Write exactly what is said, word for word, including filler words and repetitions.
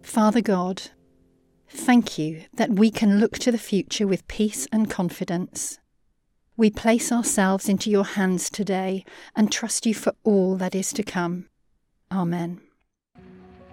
Father God, thank you that we can look to the future with peace and confidence. We place ourselves into your hands today and trust you for all that is to come. Amen.